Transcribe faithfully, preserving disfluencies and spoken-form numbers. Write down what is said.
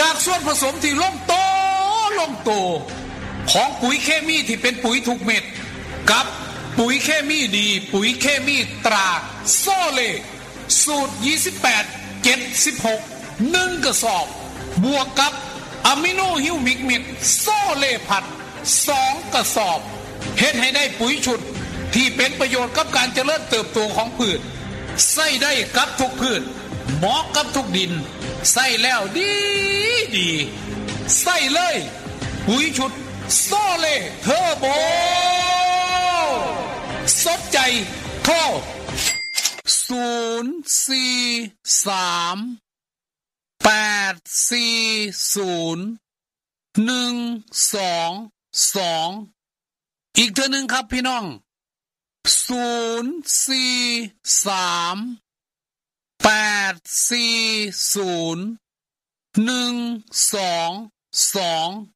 จากส่วนผสมที่ลงโตลงโตของปุ๋ยเคมีที่เป็นปุ๋ยถูกเม็ดกับปุ๋ยเคมีดีปุ๋ยเคมีตราโซเลสูตรยี่สิบแปด เจ็ดสิบหก หนึ่งกระสอบบวกกับอะมิโนฮิวมิกมิดโซเลพัดสองกระสอบเฮ็ดให้ได้ปุ๋ยชุดที่เป็นประโยชน์กับการเจริญเติบโตของพืชใส่ได้กับทุกพืชเหมาะกับทุกดินใส่แล้วดีดีใส่เลยปุ๋ยชุดโซเลเทอร์โบสนใจโทรศูนย์ สี่ สาม แปด สี่ ศูนย์ หนึ่ง สอง สองอีกเทื่อนึงครับพี่น้องศูนย์ สี่ สาม แปด สี่ ศูนย์ หนึ่ง สอง สอง